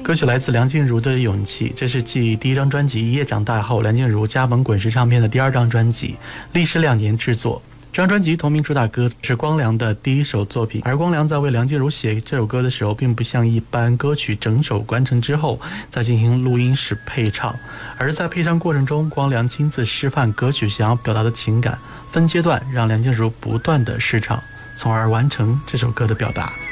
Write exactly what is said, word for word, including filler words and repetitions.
歌曲来自梁静茹的《勇气》，这是继第一张专辑《一夜长大》后，梁静茹加盟滚石唱片的第二张专辑，历时两年制作。这张专辑同名主打歌是光良的第一首作品，而光良在为梁静茹写这首歌的时候，并不像一般歌曲整首完成之后再进行录音时配唱，而在配唱过程中，光良亲自示范歌曲想要表达的情感，分阶段让梁静茹不断的试唱，从而完成这首歌的表达。